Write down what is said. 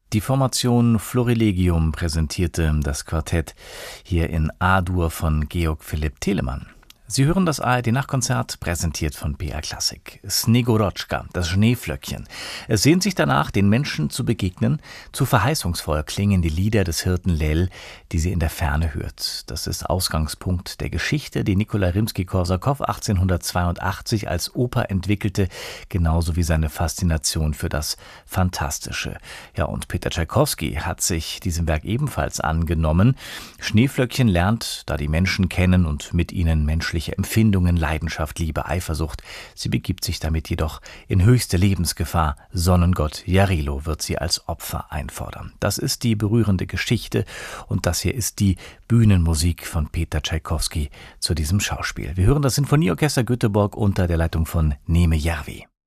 Die Formation Florilegium präsentierte das Quartett hier in A-Dur von Georg Philipp Telemann. Sie hören das ARD-Nachtkonzert, präsentiert von BR Klassik. Snegorotchka, das Schneeflöckchen. Es sehnt sich danach, den Menschen zu begegnen. Zu verheißungsvoll klingen die Lieder des Hirten Lel, die sie in der Ferne hört. Das ist Ausgangspunkt der Geschichte, die Nikolai Rimski-Korsakow 1882 als Oper entwickelte, genauso wie seine Faszination für das Fantastische. Ja, und Peter Tschaikowski hat sich diesem Werk ebenfalls angenommen. Schneeflöckchen lernt, da die Menschen kennen und mit ihnen menschliche Empfindungen, Leidenschaft, Liebe, Eifersucht. Sie begibt sich damit jedoch in höchste Lebensgefahr. Sonnengott Jarilo wird sie als Opfer einfordern. Das ist die berührende Geschichte und das hier ist die Bühnenmusik von Peter Tschaikowski zu diesem Schauspiel. Wir hören das Sinfonieorchester Göteborg unter der Leitung von Neeme Järvi.